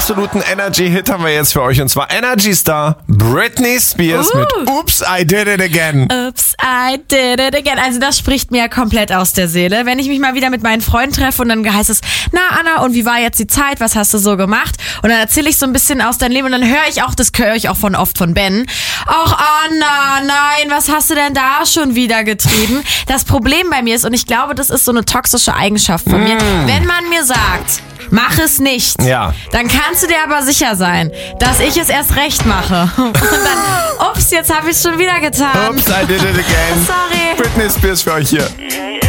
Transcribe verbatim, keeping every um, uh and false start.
absoluten Energy-Hit haben wir jetzt für euch. Und zwar Energy-Star Britney Spears Uh. mit Oops, I Did It Again. Oops, I did it again. Also das spricht mir komplett aus der Seele. Wenn ich mich mal wieder mit meinen Freunden treffe und dann heißt es, na Anna, und wie war jetzt die Zeit? Was hast du so gemacht? Und dann erzähle ich so ein bisschen aus deinem Leben und dann höre ich auch, das höre ich auch von oft von Ben. Ach Anna, nein, was hast du denn da schon wieder getrieben? Das Problem bei mir ist, und ich glaube, das ist so eine toxische Eigenschaft von mir, Mm. wenn man mir sagt, mach es nicht, Ja. dann kannst du dir aber sicher sein, dass ich es erst recht mache. Und dann, ups, jetzt habe ich es schon wieder getan. Oops, I Did It Again. Sorry. Britney Spears für euch hier.